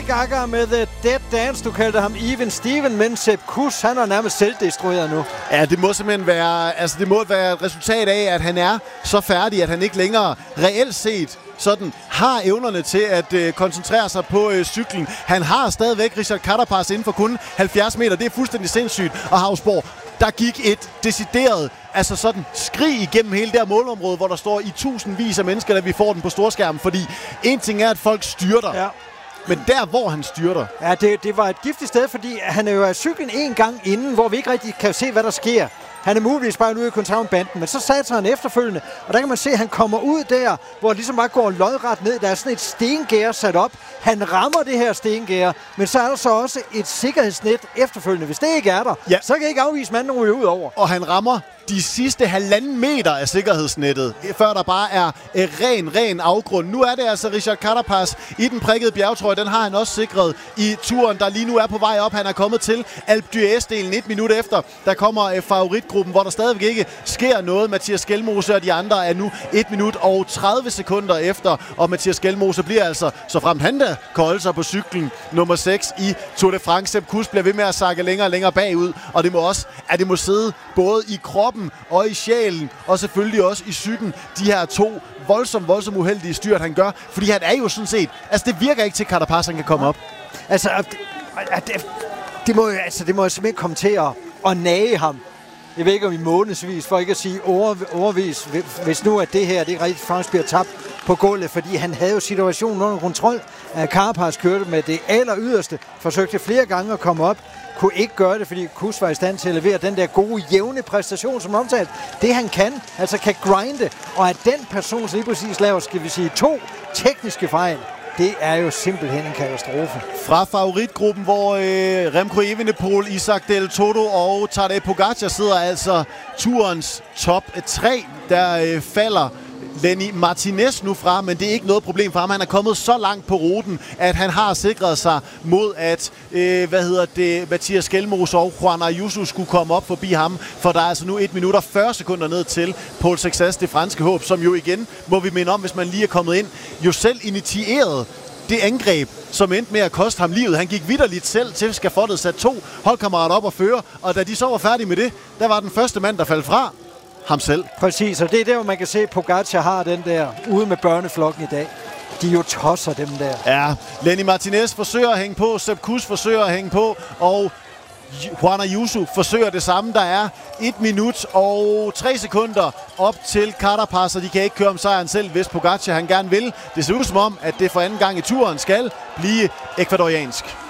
Gaga med The Dead Dance. Du kaldte ham Even Steven, men Sepp Kuss, han er nærmest selvdestrueret nu. Ja, det må simpelthen være, det må være et resultat af, at han er så færdig, at han ikke længere reelt set sådan har evnerne til at koncentrere sig på cyklen. Han har stadigvæk Richard Carapaz inden for kun 70 meter. Det er fuldstændig sindssygt. Og Hausborg, der gik et decideret sådan skrig igennem hele det her målområde, hvor der står i tusindvis af mennesker, da vi får den på storskærmen. Fordi en ting er, at folk styrter. Ja. Men der, hvor han styrter... Ja, det var et giftigt sted, fordi han er jo af cyklen en gang inden, hvor vi ikke rigtig kan se, hvad der sker. Han er muligvis bare ude i kontakt med banden, men så satte han efterfølgende, og der kan man se, at han kommer ud der, hvor det ligesom bare går lodret ned. Der er sådan et stengær sat op. Han rammer det her stengær, men så er der så også et sikkerhedsnet efterfølgende. Hvis det ikke er der, så kan jeg ikke afvise manden ryge ud over. Og han rammer de sidste 1,5 meter af sikkerhedsnettet, før der bare er ren afgrund. Nu er det altså Richard Carapaz i den prikkede bjergtrøje. Den har han også sikret i turen, der lige nu er på vej op. Han er kommet til Alpe d'Huez-delen 1 minut efter. Der kommer favoritgruppen, hvor der stadigvæk ikke sker noget. Mathias Skelmose og de andre er nu 1 minut og 30 sekunder efter. Og Mathias Skelmose bliver altså, så fremt han der kan holde sig på cyklen, nummer 6 i Tour de France. Sepp Kuss bliver ved med at sakke længere og længere bagud. Og det må også, det må sidde både i kroppen og i sjælen, og selvfølgelig også i psyken, de her to voldsomt uheldige styrt, han gør. Fordi han er jo sådan set... det virker ikke til, at Carapaz kan komme op. Det må jeg simpelthen komme til at nage ham. Jeg ved ikke om i månedsvis, for ikke at sige overvis, hvis nu at det her, det rigtig faktisk bliver tabt på gulvet, fordi han havde jo situationen under kontrol. Carapaz kørte med det aller yderste, forsøgte flere gange at komme op, kunne ikke gøre det, fordi Kuss var i stand til at levere den der gode, jævne præstation, som omtalt. Det han kan grinde, og at den person lige præcis laver, skal vi sige, 2 tekniske fejl, det er jo simpelthen en katastrofe. Fra favoritgruppen, hvor Remco Evenepoel, Isaac Del Toto og Tadej Pogačar sidder altså turens top 3, der falder Lenny Martinez nu fra, men det er ikke noget problem for ham. Han er kommet så langt på ruten, at han har sikret sig mod, at Mathias Skelmose og Juan Ayuso skulle komme op forbi ham, for der er altså nu 1 minut og 40 sekunder ned til Paul Success, det franske håb, som jo igen, må vi minde om, hvis man lige er kommet ind, jo selv initierede det angreb, som endte med at koste ham livet. Han gik vitterligt selv til skafottet, sat 2 holdkammerater op og føre, og da de så var færdige med det, der var den første mand, der faldt fra ham selv. Præcis, og det er der, hvor man kan se, at Pogačar har den der ude med børneflokken i dag. De jo tosser dem der. Ja, Lenny Martinez forsøger at hænge på, Sepp Kuss forsøger at hænge på, og Juan Ayuso forsøger det samme. Der er 1 minut og 3 sekunder op til Carapaz, og de kan ikke køre om sejren selv, hvis Pogačar han gerne vil. Det ser ud som om, at det for anden gang i turen skal blive ekvadoriansk.